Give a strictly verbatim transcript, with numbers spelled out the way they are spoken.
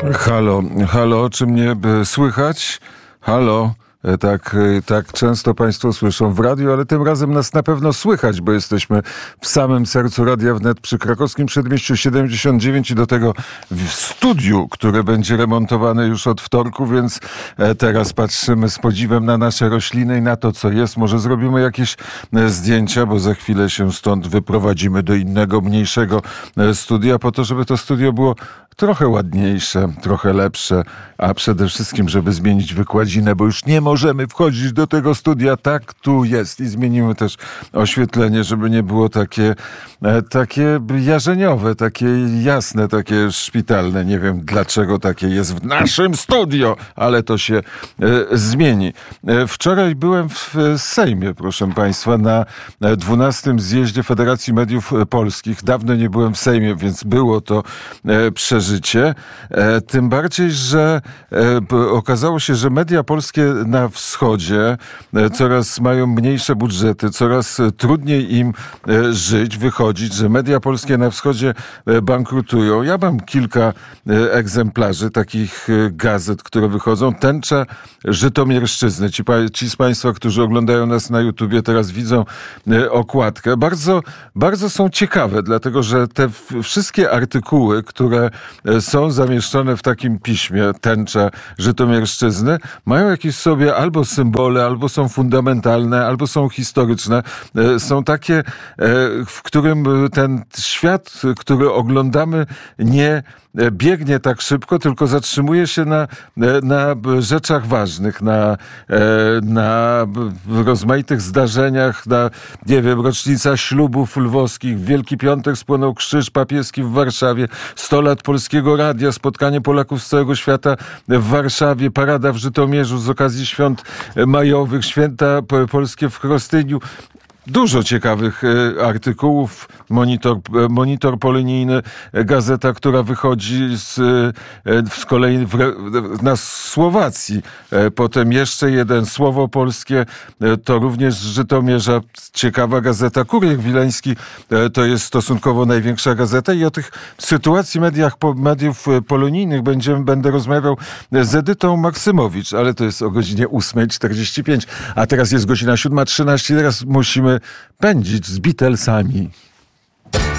Halo, halo, czy mnie e, słychać? Halo. E, Tak, e, tak często Państwo słyszą w radiu, ale tym razem nas na pewno słychać, bo jesteśmy w samym sercu Radia Wnet przy Krakowskim Przedmieściu siedemdziesiąt dziewięć i do tego w studiu, które będzie remontowane już od wtorku, więc e, teraz patrzymy z podziwem na nasze rośliny i na to, co jest. Może zrobimy jakieś e, zdjęcia, bo za chwilę się stąd wyprowadzimy do innego, mniejszego e, studia, po to, żeby to studio było trochę ładniejsze, trochę lepsze, a przede wszystkim, żeby zmienić wykładzinę, bo już nie możemy wchodzić do tego studia, tak tu jest. I zmienimy też oświetlenie, żeby nie było takie, e, takie jarzeniowe, takie jasne, takie szpitalne. Nie wiem, dlaczego takie jest w naszym studio, ale to się e, zmieni. E, wczoraj byłem w Sejmie, proszę Państwa, na dwunastym zjeździe Federacji Mediów Polskich. Dawno nie byłem w Sejmie, więc było to e, przeżycie. E, tym bardziej, że e, okazało się, że media polskie na wschodzie e, coraz mają mniejsze budżety, coraz e, trudniej im e, żyć, wychodzić, że media polskie na wschodzie e, bankrutują. Ja mam kilka e, egzemplarzy takich e, gazet, które wychodzą. Tęcza Żytomierszczyzny. Ci, pa, ci z Państwa, którzy oglądają nas na YouTubie, teraz widzą e, okładkę. Bardzo, bardzo są ciekawe, dlatego że te w, wszystkie artykuły, które są zamieszczone w takim piśmie Tęcza Żytomierszczyzny, mają jakieś sobie albo symbole, albo są fundamentalne, albo są historyczne. Są takie, w którym ten świat, który oglądamy, nie biegnie tak szybko, tylko zatrzymuje się na, na rzeczach ważnych, na, na rozmaitych zdarzeniach, na, nie wiem, rocznica ślubów lwowskich, w Wielki Piątek spłonął krzyż papieski w Warszawie, sto lat Polskiego Radia, spotkanie Polaków z całego świata w Warszawie, parada w Żytomierzu z okazji świąt majowych, święta polskie w Chrostyniu. Dużo ciekawych e, artykułów. Monitor, e, monitor polonijny, e, gazeta, która wychodzi z, e, z kolei w, w, na Słowacji. E, potem jeszcze jeden, Słowo Polskie, e, to również z Żytomierza. Ciekawa gazeta. Kurier Wileński, e, to jest stosunkowo największa gazeta i o tych sytuacji mediach, po, mediów polonijnych będziemy, będę rozmawiał z Edytą Maksymowicz, ale to jest o godzinie ósma czterdzieści pięć. A teraz jest godzina siódma trzynaście. Teraz musimy pędzić z Beatlesami.